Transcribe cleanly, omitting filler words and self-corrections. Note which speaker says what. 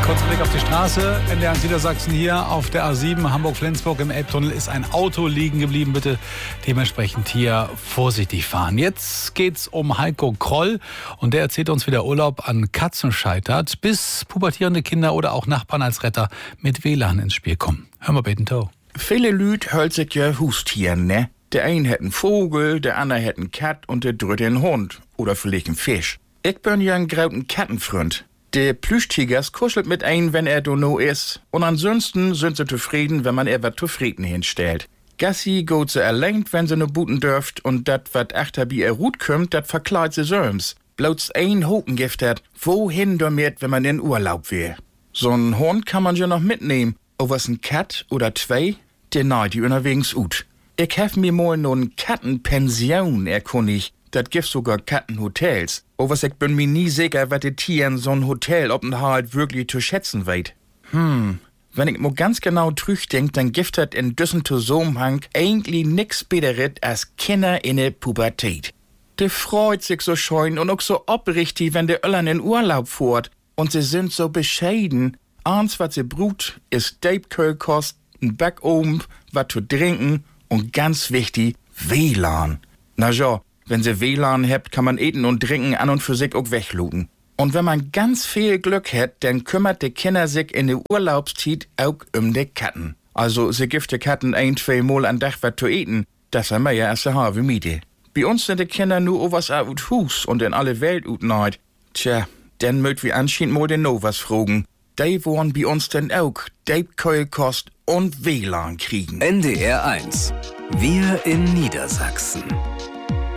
Speaker 1: Kurzer Blick auf die Straße. NDR Niedersachsen hier auf der A7 Hamburg-Flensburg im Elbtunnel ist ein Auto liegen geblieben. Bitte dementsprechend hier vorsichtig fahren. Jetzt geht's um Heiko Kroll und der erzählt uns, wie der Urlaub an Katzen scheitert, bis pubertierende Kinder oder auch Nachbarn als Retter mit WLAN ins Spiel kommen. Hör mal, beten to.
Speaker 2: Viele Lüd hölt sich ja Hustieren, ne? Der ein hätt einen Vogel, der andere hätt einen Kat und der dritte einen Hund. Oder vielleicht einen Fisch. Ich bin ja ein grauten Kattenfreund. Der Plüschtigers kuschelt mit ein, wenn er no is. Und ansonsten sind sie zufrieden, wenn man er wat zufrieden hinstellt. Gassi geht sie allein, wenn sie no buten dürft, und dat wat achter bi er Rut kümmt, dat verkleidt sie söms. Bloß ein Hokengift hat, wohin damit, wenn man in Urlaub wär. So'n Hund kann man ja noch mitnehmen. O was ein Kat oder zwei, der neid die unterwegs ut. Ich hef mir mal no'n Kattenpension erkundigt. Dat gibt sogar Kattenhotels. O was ich bin mir nie sicher, wat die Tieren so'n Hotel halt wirklich zu schätzen weit. Wenn ich mo ganz genau denk, dann gibt dat in düssen Zusammenhang eigentlich nix Besseres als Kinder in der Pubertät. Die freut sich so scheun und auch so oprichtig, wenn der Öllern in Urlaub fährt. Und sie sind so bescheiden. Eins, was sie brut, ist Deibkölkost, ein Backofen, was zu trinken und ganz wichtig, WLAN. Na ja, wenn sie WLAN habt, kann man eten und trinken an und für sich auch wegluten. Und wenn man ganz viel Glück hat, dann kümmert die Kinder sich in der Urlaubszeit auch um die Katten. Also sie gibt die Katten ein, zwei Mal am Tag was zu eten. Das haben wir ja erst eine Miete. Bei uns sind die Kinder nur was out Hus und in alle Welt ut neid. Tja, dann mögt wir anscheinend mal den no was fragen. Die wollen bei uns denn auch Deibkeulkost und WLAN kriegen.
Speaker 3: NDR 1. Wir in Niedersachsen.